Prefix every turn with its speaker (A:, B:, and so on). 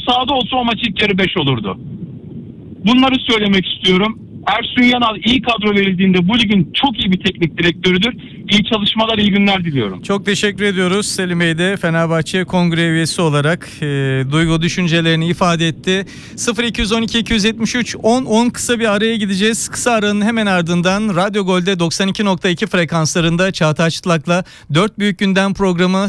A: sahada olsa o maç ilk yarı 5 olurdu. Bunları söylemek istiyorum. Ersun Yanal iyi kadro verildiğinde bu ligin çok iyi bir teknik direktörüdür. İyi çalışmalar, iyi günler diliyorum.
B: Çok teşekkür ediyoruz. Selim Bey de Fenerbahçe Kongre üyesi olarak duygu düşüncelerini ifade etti. 0212 273 10 kısa bir araya gideceğiz. Kısa aranın hemen ardından Radyo Gol'de 92.2 frekanslarında Çağatay Çıtlak'la 4 Büyük Gündem programı